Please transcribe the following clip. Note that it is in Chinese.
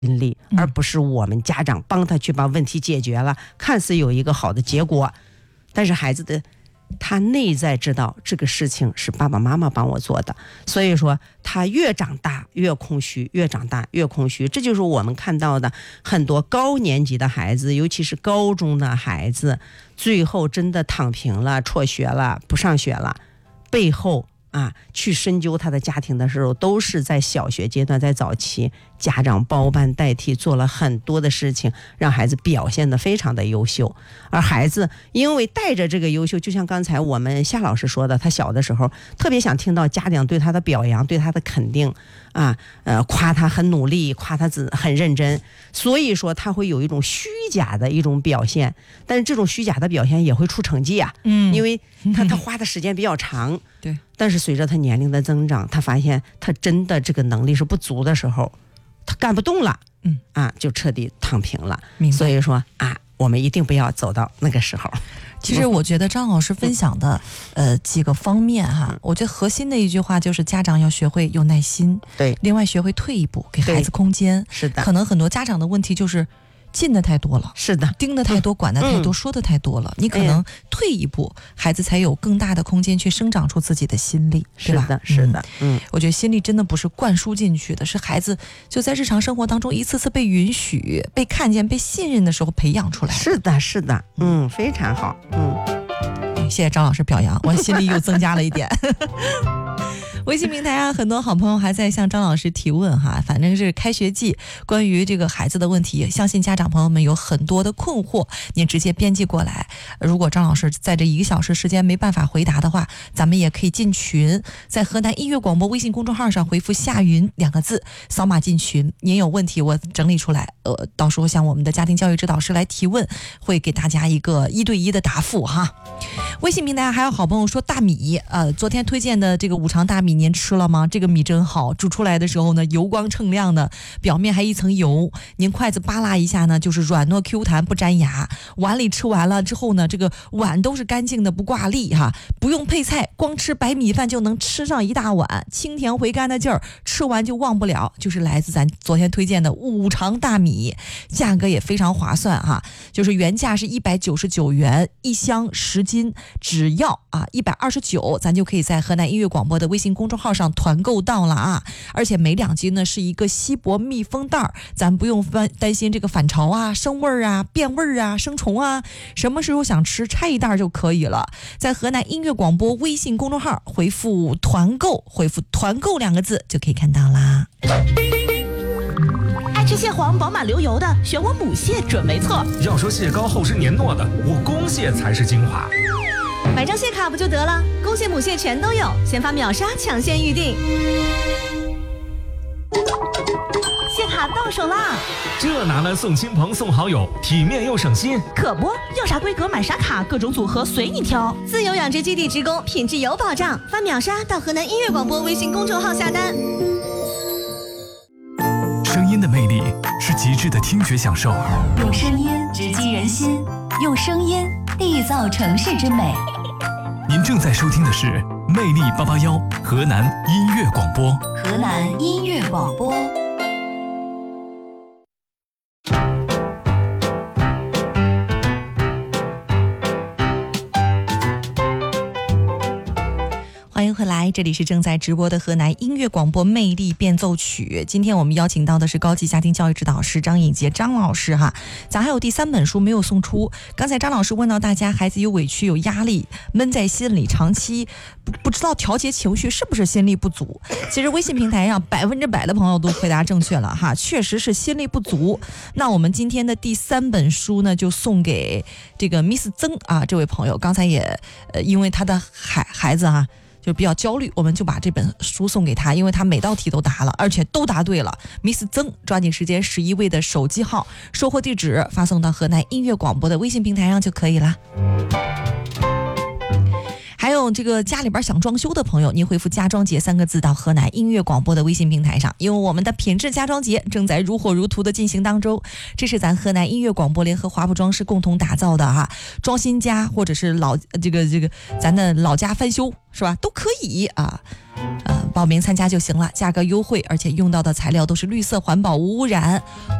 心力，而不是我们家长帮他去把问题解决了，看似有一个好的结果，但是孩子的他内在知道这个事情是爸爸妈妈帮我做的，所以说他越长大越空虚，越长大越空虚。这就是我们看到的很多高年级的孩子，尤其是高中的孩子，最后真的躺平了，辍学了，不上学了，背后去深究他的家庭的时候，都是在小学阶段，在早期家长包办代替做了很多的事情，让孩子表现得非常的优秀。而孩子因为带着这个优秀，就像刚才我们夏老师说的，他小的时候特别想听到家长对他的表扬，对他的肯定夸他很努力，夸他很认真，所以说他会有一种虚假的一种表现，但是这种虚假的表现也会出成绩啊，因为他花的时间比较长， 对。 但是随着他年龄的增长，他发现他真的这个能力是不足的时候，他干不动了，就彻底躺平了。所以说我们一定不要走到那个时候。 其实我觉得张老师分享的几个方面哈，我觉得核心的一句话就是家长要学会有耐心， 对， 另外学会退一步，给孩子空间。 是的， 可能很多家长的问题就是进的太多了， 是的， 盯的太多，管的太多，说的太多了，你可能退一步，孩子才有更大的空间去生长出自己的心力，对吧？ 是的， 我觉得心力真的不是灌输进去的，是孩子就在日常生活当中一次次被允许、被看见、被信任的时候培养出来。 是的，是的，非常好， 谢谢张老师表扬，我心力又增加了一点。微信平台很多好朋友还在向张老师提问哈，反正是开学季，关于这个孩子的问题，相信家长朋友们有很多的困惑，您直接编辑过来。如果张老师在这1个小时时间没办法回答的话，咱们也可以进群，在河南音乐广播微信公众号上回复夏云2个字，扫码进群。您有问题我整理出来，到时候向我们的家庭教育指导师来提问，会给大家一个1对1的答复哈。微信平台还有好朋友说大米，昨天推荐的这个五常大米您吃了吗？这个米真好，煮出来的时候呢，油光锃亮的，表面还一层油，您筷子扒拉一下呢，就是软糯 Q 弹，不粘牙。碗里吃完了之后呢，这个碗都是干净的，不挂粒哈，不用配菜，光吃白米饭就能吃上一大碗，清甜回甘的劲儿，吃完就忘不了。就是来自咱昨天推荐的五常大米，价格也非常划算哈，就是原价是199元1箱10斤，只要129，咱就可以在河南音乐广播的微信公众号上团购到了啊！而且每2斤呢是一个锡箔密封袋，咱不用担心这个反潮啊、生味儿啊、变味儿啊、生虫啊，什么时候想吃拆一袋就可以了。在河南音乐广播微信公众号回复团购，回复团购2个字就可以看到啦。 爱吃蟹黄、饱满流油的，选我母蟹准没错。 要说蟹膏厚实黏糯的，我公蟹才是精华。 买张蟹卡不就得了？公蟹母蟹全都有，先发秒杀抢先预定。蟹卡到手啦！ 这拿来送亲朋送好友，体面又省心。 可不，要啥规格买啥卡，各种组合随你挑。自由养殖基地职工，品质有保障。发秒杀到河南音乐广播微信公众号下单。 声音的魅力是极致的听觉享受， 用声音直击人心，用声音缔造城市之美。 您正在收听的是魅力881河南音乐广播。 河南音乐广播。 欢迎回来，这里是正在直播的河南音乐广播魅力变奏曲。今天我们邀请到的是高级家庭教育指导师张颖杰张老师哈。咱还有第3本书没有送出。刚才张老师问到大家，孩子有委屈有压力闷在心里，长期不知道调节情绪，是不是心力不足？其实微信平台上100%的朋友都回答正确了哈，确实是心力不足。那我们今天的第3本书呢，就送给这个 Miss 曾这位朋友。刚才也因为他的孩子就比较焦虑，我们就把这本书送给他，因为他每道题都答了，而且都答对了。Miss 曾抓紧时间11位的手机号、收货地址发送到河南音乐广播的微信平台上就可以了。还有有这个家里边想装修的朋友，您回复家装节3个字到河南音乐广播的微信平台上，因为我们的品质家装节正在如火如荼的进行当中。这是咱河南音乐广播联合华普装饰共同打造的哈，装新家或者是咱的老家翻修是吧，都可以啊。报名参加就行了，价格优惠，而且用到的材料都是绿色环保无污染。